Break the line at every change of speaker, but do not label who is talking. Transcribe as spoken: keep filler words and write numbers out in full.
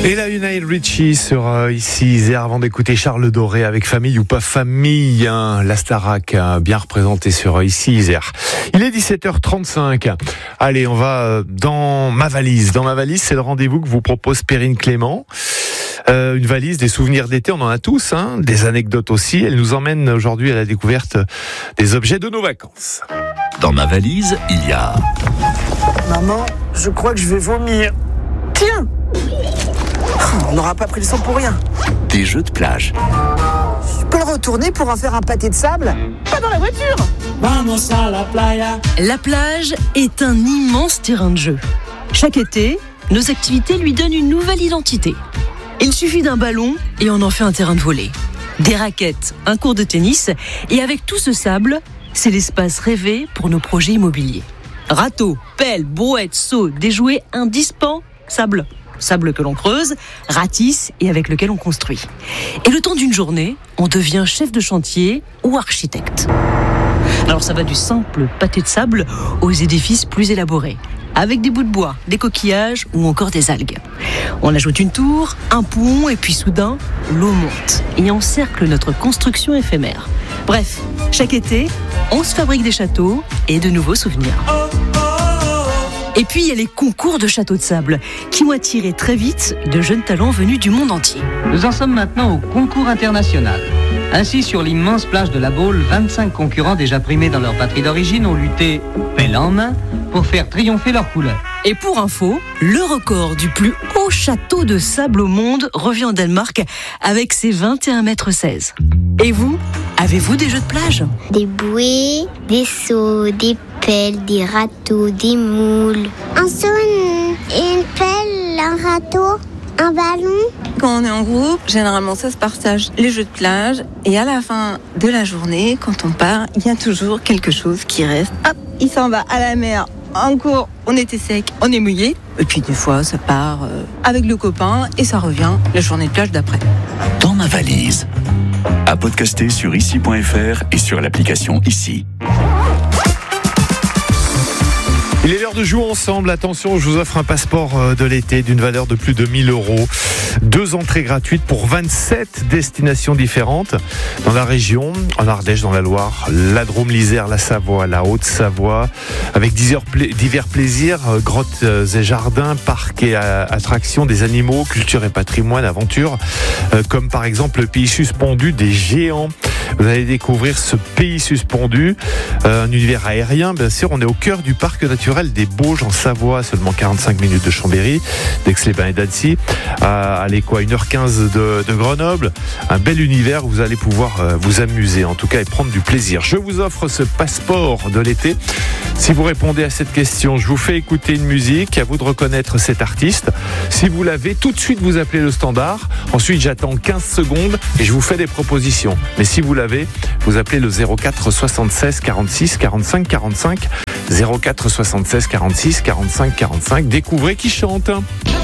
Et là, Lionel Richie sur euh, ici Isère, avant d'écouter Charles Doré avec Famille ou pas famille, hein, la Starac hein, bien représentée sur euh, ici Isère. Il est dix-sept heures trente-cinq. Allez, on va euh, dans ma valise. Dans ma valise, c'est le rendez-vous que vous propose Perrine Clément. Euh, une valise, des souvenirs d'été, on en a tous, hein, des anecdotes aussi. Elle nous emmène aujourd'hui à la découverte des objets de nos vacances.
Dans ma valise, il y a...
Maman, je crois que je vais vomir. Tiens! On n'aura pas pris le sang pour rien.
Des jeux de plage.
Je peux le retourner pour en faire un pâté de sable? Pas dans la voiture!
Vamos a la playa.
La plage est un immense terrain de jeu. Chaque été, nos activités lui donnent une nouvelle identité. Il suffit d'un ballon et on en fait un terrain de volley. Des raquettes, un court de tennis, et avec tout ce sable, c'est l'espace rêvé pour nos projets immobiliers. Râteaux, pelles, brouettes, seaux, des jouets indispensables. Sable que l'on creuse, ratisse et avec lequel on construit. Et le temps d'une journée, on devient chef de chantier ou architecte. Alors ça va du simple pâté de sable aux édifices plus élaborés, avec des bouts de bois, des coquillages ou encore des algues. On ajoute une tour, un pont et puis soudain, l'eau monte et encercle notre construction éphémère. Bref, chaque été, on se fabrique des châteaux et de nouveaux souvenirs. Et puis il y a les concours de châteaux de sable qui ont attiré très vite de jeunes talents venus du monde entier.
Nous en sommes maintenant au concours international. Ainsi, sur l'immense plage de la Baule, vingt-cinq concurrents déjà primés dans leur patrie d'origine ont lutté pelle en main pour faire triompher leur couleur.
Et pour info, le record du plus haut château de sable au monde revient au Danemark avec ses vingt et un mètres seize. Et vous, avez-vous des jeux de plage?
Des bouées, des seaux, des pelles, des râteaux, des moules. Un seau, une, une pelle, un râteau, un ballon.
Quand on est en groupe, généralement ça se partage les jeux de plage. Et à la fin de la journée, quand on part, il y a toujours quelque chose qui reste. Hop, il s'en va à la mer. En cours, on était sec, on est mouillé. Et puis des fois, ça part euh, avec le copain et ça revient la journée de plage d'après.
Dans ma valise. À podcaster sur ici point f r et sur l'application Ici.
Il est l'heure de jouer ensemble. Attention, je vous offre un passeport de l'été d'une valeur de plus de mille euros. Deux entrées gratuites pour vingt-sept destinations différentes dans la région, en Ardèche, dans la Loire, la Drôme, l'Isère, la Savoie, la Haute-Savoie, avec divers plaisirs, grottes et jardins, parcs et attractions, des animaux, culture et patrimoine, aventures, comme par exemple le pays suspendu des géants. Vous allez découvrir ce pays suspendu, un univers aérien, bien sûr. On est au cœur du parc naturel des Bauges en Savoie, seulement quarante-cinq minutes de Chambéry, d'Aix-les-Bains et d'Annecy, à aller quoi, une heure quinze de, de Grenoble. Un bel univers où vous allez pouvoir euh, vous amuser, en tout cas, et prendre du plaisir. Je vous offre ce passeport de l'été. Si vous répondez à cette question, je vous fais écouter une musique, à vous de reconnaître cet artiste. Si vous l'avez, tout de suite vous appelez le standard. Ensuite, j'attends quinze secondes et je vous fais des propositions. Mais si vous l'avez, vous appelez le zéro quatre soixante-seize quarante-six quarante-cinq quarante-cinq. zéro quatre soixante-seize quarante-six quarante-cinq quarante-cinq. Découvrez qui chante.